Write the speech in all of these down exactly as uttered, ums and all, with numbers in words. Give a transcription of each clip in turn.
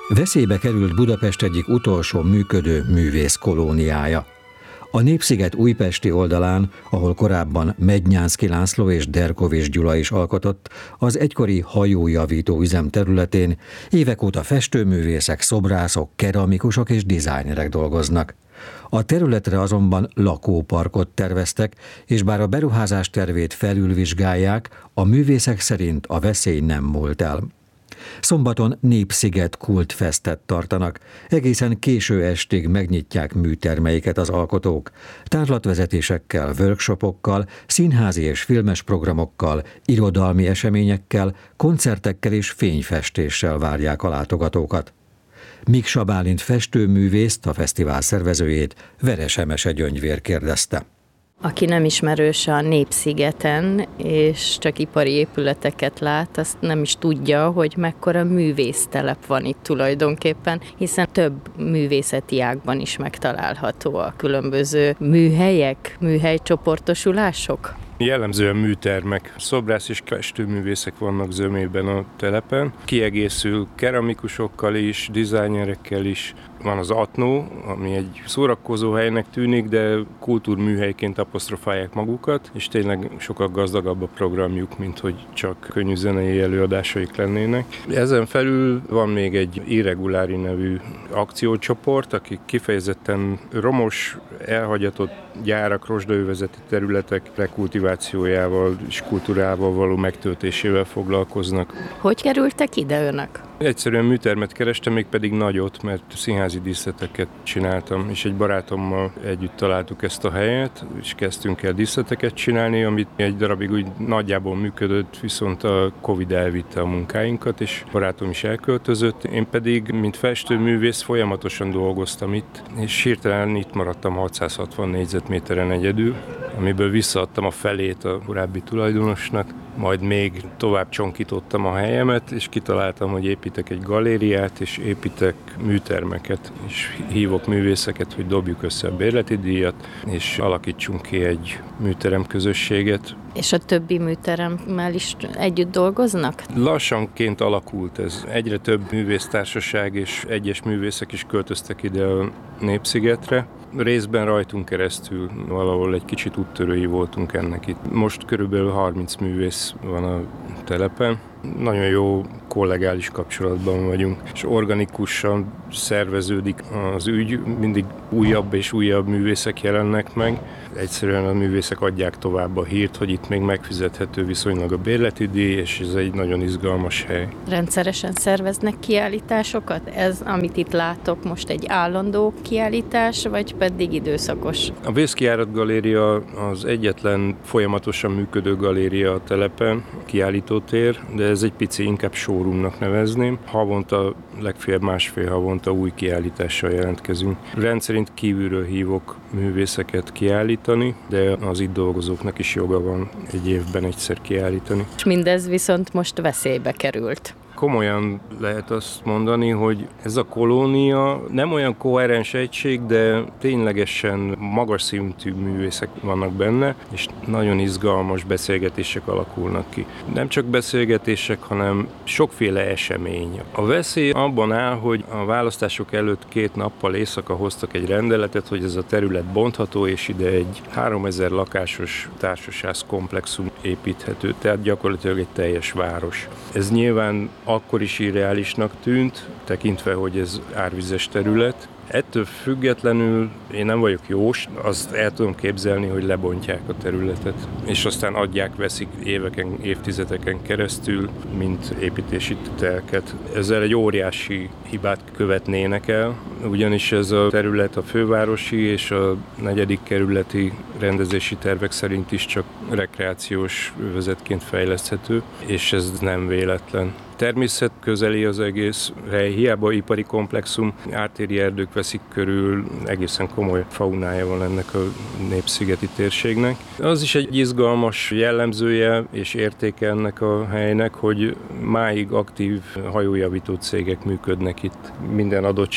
Veszélybe került Budapest egyik utolsó működő művész kolóniája. A Népsziget újpesti oldalán, ahol korábban Mednyánszky László és Derkovich Gyula is alkotott, az egykori hajójavító üzem területén évek óta festőművészek, szobrászok, keramikusok és dizájnerek dolgoznak. A területre azonban lakóparkot terveztek, és bár a beruházás tervét felülvizsgálják, a művészek szerint a veszély nem múlt el. Szombaton Népsziget kultfestet tartanak, egészen késő estig megnyitják műtermeiket az alkotók. Tárlatvezetésekkel, workshopokkal, színházi és filmes programokkal, irodalmi eseményekkel, koncertekkel és fényfestéssel várják a látogatókat. Miksa Bálint festőművészt, a fesztivál szervezőjét Veres Emese Gyöngyvér kérdezte. Aki nem ismerős a Népszigeten, és csak ipari épületeket lát, azt nem is tudja, hogy mekkora művésztelep van itt tulajdonképpen, hiszen több művészeti ágban is megtalálható a különböző műhelyek, műhelycsoportosulások. Jellemzően műtermek, szobrász és festőművészek vannak zömében a telepen. Kiegészül keramikusokkal is, dizájnerekkel is. Van az Atnó, ami egy szórakozó helynek tűnik, de kultúrműhelyként apostrofálják magukat, és tényleg sokkal gazdagabb a programjuk, mint hogy csak könnyű zenei előadásaik lennének. Ezen felül van még egy Irregulári nevű akciócsoport, akik kifejezetten romos, elhagyatott gyárak, rozsdaövezeti területek rekultivációjával és kultúrával való megtöltésével foglalkoznak. Hogy kerültek ide önök? Egyszerűen műtermet kerestem, még pedig nagyot, mert színházi díszleteket csináltam, és egy barátommal együtt találtuk ezt a helyet, és kezdtünk el díszleteket csinálni, amit egy darabig úgy nagyjából működött, viszont a Covid elvitte a munkáinkat, és barátom is elköltözött. Én pedig, mint festőművész, folyamatosan dolgoztam itt, és hirtelen itt maradtam hatszázhatvan négyzetméteren egyedül, amiből visszaadtam a felét a korábbi tulajdonosnak, majd még tovább csonkítottam a helyemet, és kitaláltam, hogy építek egy galériát, és építek műtermeket, és hívok művészeket, hogy dobjuk össze a bérleti díjat, és alakítsunk ki egy műterem közösséget. És a többi műteremmel is együtt dolgoznak? Lassanként alakult ez. Egyre több művésztársaság és egyes művészek is költöztek ide a Népszigetre. Részben rajtunk keresztül valahol egy kicsit úttörői voltunk ennek itt. Most körülbelül harminc művész van a telepen. Nagyon jó kollegális kapcsolatban vagyunk, és organikusan szerveződik az ügy, mindig újabb és újabb művészek jelennek meg. Egyszerűen a művészek adják tovább a hírt, hogy itt még megfizethető viszonylag a bérleti díj, és ez egy nagyon izgalmas hely. Rendszeresen szerveznek kiállításokat? Ez, amit itt látok, most egy állandó kiállítás, vagy pedig időszakos? A Vészkijárat Galéria az egyetlen folyamatosan működő galéria a telepen, kiállítótér, de ez egy pici, inkább showroomnak nevezném. Havonta, legfeljebb másfél havonta új kiállítással jelentkezünk. Rendszerint kívülről hívok művészeket kiállítani, de az itt dolgozóknak is joga van egy évben egyszer kiállítani. És mindez viszont most veszélybe került. Komolyan lehet azt mondani, hogy ez a kolónia nem olyan koherens egység, de ténylegesen magas szintű művészek vannak benne, és nagyon izgalmas beszélgetések alakulnak ki. Nem csak beszélgetések, hanem sokféle esemény. A veszély abban áll, hogy a választások előtt két nappal éjszaka hoztak egy rendeletet, hogy ez a terület bontható, és ide egy háromezer lakásos társasház komplexum építhető, tehát gyakorlatilag egy teljes város. Ez nyilván akkor is irreálisnak tűnt, tekintve, hogy ez árvizes terület. Ettől függetlenül én nem vagyok jós, azt el tudom képzelni, hogy lebontják a területet, és aztán adják, veszik éveken, évtizedeken keresztül, mint építési telket. Ezzel egy óriási hibát követnének el, ugyanis ez a terület a fővárosi és a negyedik kerületi rendezési tervek szerint is csak rekreációs övezetként fejleszthető, és ez nem véletlen. Természet közeli az egész hely, hiába ipari komplexum, ártéri erdők veszik körül, egészen komoly faunája van ennek a népszigeti térségnek. Az is egy izgalmas jellemzője és értéke ennek a helynek, hogy máig aktív hajójavító cégek működnek itt. Minden adottsága megvan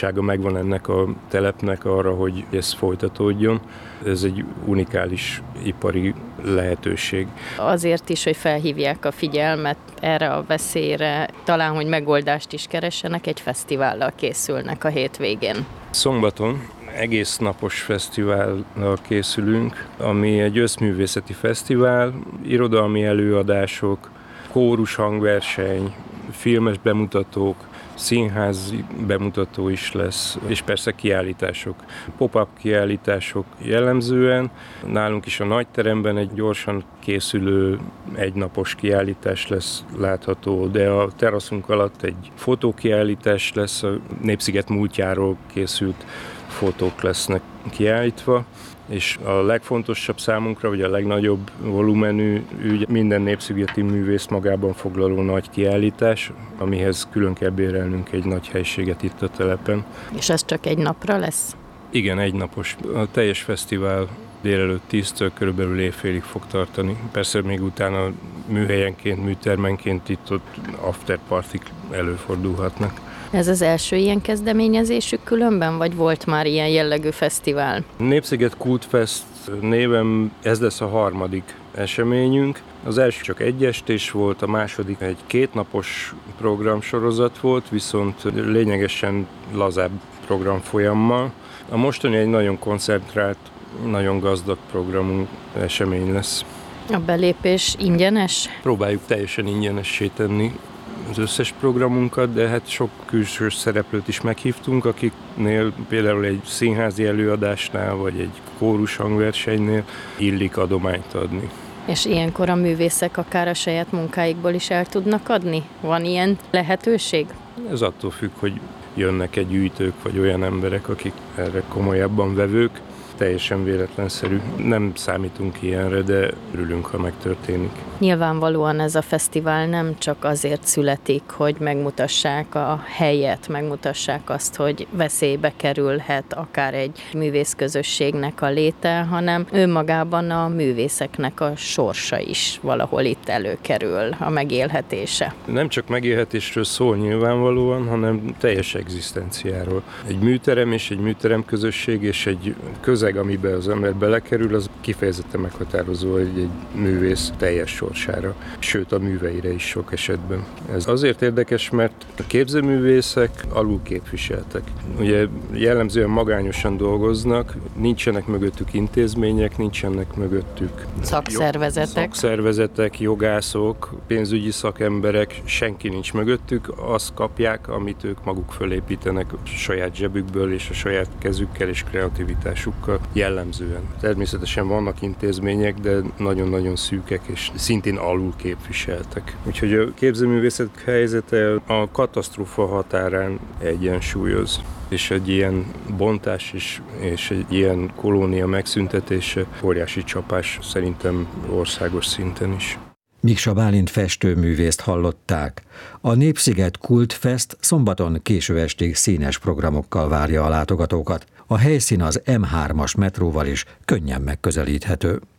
van ennek a telepnek arra, hogy ez folytatódjon. Ez egy unikális ipari lehetőség. Azért is, hogy felhívják a figyelmet erre a veszélyre, talán, hogy megoldást is keressenek, egy fesztivállal készülnek a hétvégén. Szombaton egész napos fesztivállal készülünk, ami egy összművészeti fesztivál, irodalmi előadások, kórus hangverseny, filmes bemutatók, színházi bemutató is lesz, és persze kiállítások, pop-up kiállítások jellemzően. Nálunk is a nagyteremben egy gyorsan készülő egynapos kiállítás lesz látható, de a teraszunk alatt egy fotókiállítás lesz, a Népsziget múltjáról készült fotók lesznek kiállítva, és a legfontosabb számunkra, vagy a legnagyobb volumenű ügy minden népszigeti művész magában foglaló nagy kiállítás, amihez külön kell bérelnünk egy nagy helységet itt a telepen. És ez csak egy napra lesz? Igen, egynapos. A teljes fesztivál délelőtt tíztől körülbelül éjfélig fog tartani. Persze még utána műhelyenként, műtermenként itt-ott afterpartik előfordulhatnak. Ez az első ilyen kezdeményezésük különben, vagy volt már ilyen jellegű fesztivál? Népsziget Kultfest néven ez lesz a harmadik eseményünk. Az első csak egy estés volt, a második egy kétnapos programsorozat volt, viszont lényegesen lazább programfolyammal. A mostani egy nagyon koncentrált, nagyon gazdag programunk esemény lesz. A belépés ingyenes? Próbáljuk teljesen ingyenessé tenni az összes programunkat, de hát sok külső szereplőt is meghívtunk, akiknél például egy színházi előadásnál, vagy egy kórus hangversenynél illik adományt adni. És ilyenkor a művészek akár a saját munkáikból is el tudnak adni? Van ilyen lehetőség? Ez attól függ, hogy jönnek-e gyűjtők, vagy olyan emberek, akik erre komolyabban vevők. Teljesen véletlenszerű. Nem számítunk ilyenre, de örülünk, ha megtörténik. Nyilvánvalóan ez a fesztivál nem csak azért születik, hogy megmutassák a helyet, megmutassák azt, hogy veszélybe kerülhet akár egy művészközösségnek a léte, hanem önmagában a művészeknek a sorsa is valahol itt előkerül, a megélhetése. Nem csak megélhetésről szól nyilvánvalóan, hanem teljes egzisztenciáról. Egy műterem és egy műterem közösség és egy közeg, amiben az ember belekerül, az kifejezetten meghatározó egy, egy művész teljes sorsára, sőt a műveire is sok esetben. Ez azért érdekes, mert a képzőművészek alul képviseltek. Ugye jellemzően magányosan dolgoznak, nincsenek mögöttük intézmények, nincsenek mögöttük szakszervezetek, szakszervezetek, jogászok, pénzügyi szakemberek, senki nincs mögöttük, azt kapják, amit ők maguk fölépítenek a saját zsebükből és a saját kezükkel és kreativitásukkal jellemzően. Természetesen vannak intézmények, de nagyon-nagyon szűkek és szintén alul képviseltek. Úgyhogy a képzőművészet helyzete a katasztrófa határán egyensúlyoz. És egy ilyen bontás is, és egy ilyen kolónia megszüntetése óriási csapás szerintem országos szinten is. Miksa Bálint festőművészt hallották. A Népsziget Kultfest szombaton késő estig színes programokkal várja a látogatókat. A helyszín az M hármas metróval is könnyen megközelíthető.